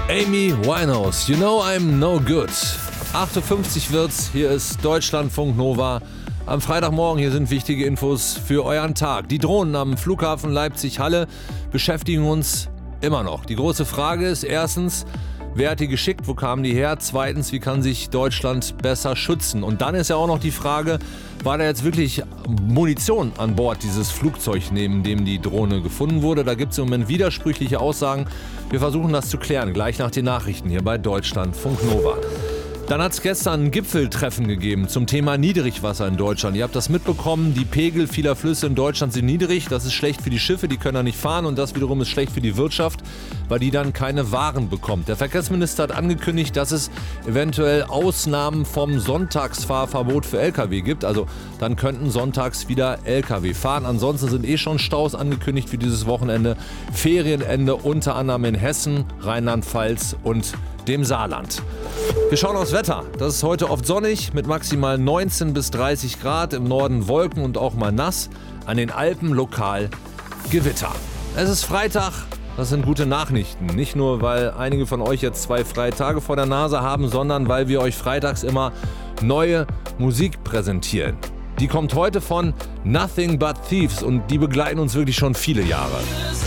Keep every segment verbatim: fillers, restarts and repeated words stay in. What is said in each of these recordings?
Amy Winehouse, You Know I'm No Good. acht Uhr fünfzig wird's, hier ist Deutschlandfunk Nova. Am Freitagmorgen, hier sind wichtige Infos für euren Tag. Die Drohnen am Flughafen Leipzig-Halle beschäftigen uns immer noch. Die große Frage ist erstens, wer hat die geschickt, wo kamen die her? Zweitens, wie kann sich Deutschland besser schützen? Und dann ist ja auch noch die Frage, war da jetzt wirklich Munition an Bord dieses Flugzeugs, neben dem die Drohne gefunden wurde? Da gibt es im Moment widersprüchliche Aussagen. Wir versuchen das zu klären, gleich nach den Nachrichten hier bei Deutschlandfunk Nova. Dann hat es gestern ein Gipfeltreffen gegeben zum Thema Niedrigwasser in Deutschland. Ihr habt das mitbekommen, die Pegel vieler Flüsse in Deutschland sind niedrig. Das ist schlecht für die Schiffe, die können da nicht fahren, und das wiederum ist schlecht für die Wirtschaft, weil die dann keine Waren bekommt. Der Verkehrsminister hat angekündigt, dass es eventuell Ausnahmen vom Sonntagsfahrverbot für L K W gibt. Also dann könnten sonntags wieder L K W fahren. Ansonsten sind eh schon Staus angekündigt für dieses Wochenende. Ferienende unter anderem in Hessen, Rheinland-Pfalz und dem Saarland. Wir schauen aufs Wetter. Das ist heute oft sonnig mit maximal neunzehn bis dreißig Grad, im Norden Wolken und auch mal nass, an den Alpen lokal Gewitter. Es ist Freitag, das sind gute Nachrichten. Nicht nur, weil einige von euch jetzt zwei freie Tage vor der Nase haben, sondern weil wir euch freitags immer neue Musik präsentieren. Die kommt heute von Nothing But Thieves und die begleiten uns wirklich schon viele Jahre.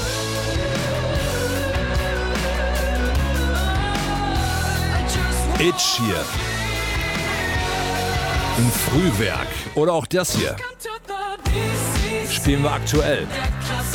Itch hier. Im Frühwerk. Oder auch das hier. Spielen wir aktuell.